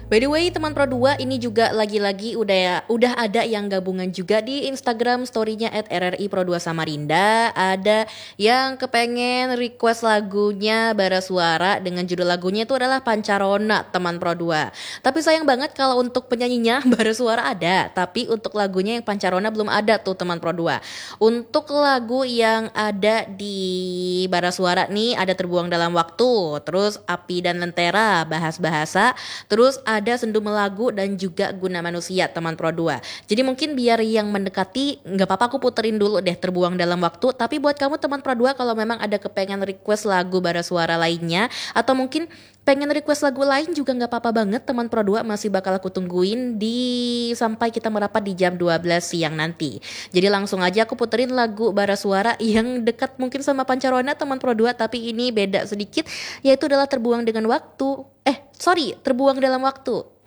By the way, teman Pro 2 ini juga lagi-lagi udah ada yang gabungan juga di Instagram story-nya @RRI Pro 2 Samarinda. Ada yang kepengen request lagunya Bara Suara dengan judul lagunya itu adalah Pancarona, teman Pro 2. Tapi sayang banget kalau untuk penyanyinya Bara Suara ada, tapi untuk lagunya yang Pancarona belum ada tuh teman Pro 2. Untuk lagu yang ada di Bara Suara nih ada Terbuang Dalam Waktu, terus Api dan Lentera, Bahas Bahasa, terus ada Sendu Melagu dan juga Guna Manusia, teman Pro 2. Jadi mungkin biar yang mendekati nggak apa-apa aku puterin dulu deh Terbuang Dalam Waktu. Tapi buat kamu teman Pro 2 kalau memang ada kepengen request lagu Bara Suara lainnya atau mungkin pengen request lagu lain juga nggak apa-apa banget, teman Pro 2 masih bakal aku tungguin sampai kita merapat di jam 12 siang nanti. Jadi langsung aja aku puterin lagu Bara Suara yang dekat mungkin sama Pancarona, teman Pro 2, tapi ini beda sedikit, yaitu adalah Terbuang Dengan Waktu. Terbuang Dalam Waktu.